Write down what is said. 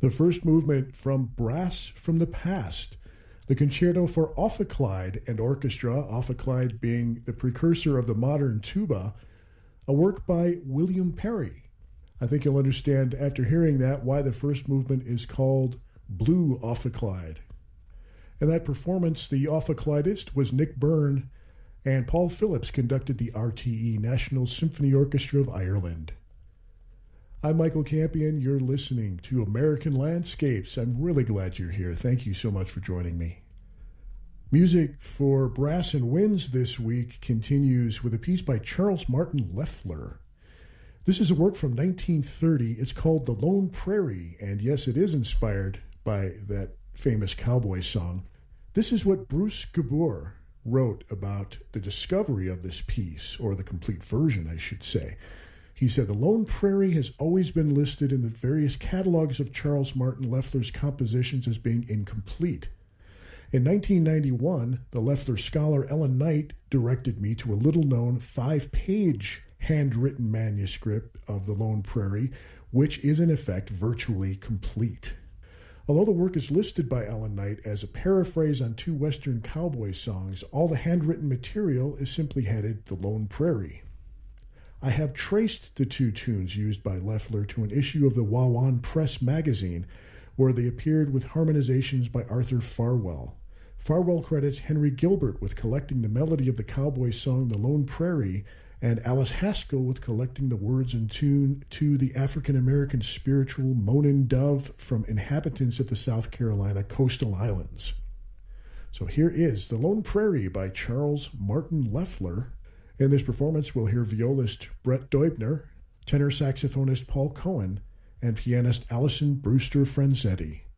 The first movement from Brass from the Past, the Concerto for Ophicleide and Orchestra, Ophicleide being the precursor of the modern tuba, a work by William Perry. I think you'll understand after hearing that why the first movement is called Blue Ophicleide. In that performance, the ophicleidist was Nick Byrne, and Paul Phillips conducted the RTE, National Symphony Orchestra of Ireland. I'm Michael Campion. You're listening to American Landscapes. I'm really glad you're here. Thank you so much for joining me. Music for brass and winds this week continues with a piece by Charles Martin Loeffler. This is a work from 1930. It's called The Lone Prairie, and yes, it is inspired by that famous cowboy song. This is what Bruce Gabor wrote about the discovery of this piece, or the complete version, I should say. He said, "The Lone Prairie has always been listed in the various catalogs of Charles Martin Loeffler's compositions as being incomplete. In 1991, the Loeffler scholar Ellen Knight directed me to a little-known 5-page handwritten manuscript of The Lone Prairie, which is in effect virtually complete. Although the work is listed by Ellen Knight as a paraphrase on 2 Western cowboy songs, all the handwritten material is simply headed The Lone Prairie. I have traced the 2 tunes used by Loeffler to an issue of the Wawan Press magazine, where they appeared with harmonizations by Arthur Farwell. Farwell credits Henry Gilbert with collecting the melody of the cowboy song The Lone Prairie, and Alice Haskell with collecting the words and tune to the African-American spiritual Moanin' Dove from inhabitants of the South Carolina coastal islands. So here is The Lone Prairie by Charles Martin Loeffler. In this performance, we'll hear violist Brett Deubner, tenor saxophonist Paul Cohen, and pianist Allison Brewster Franzetti.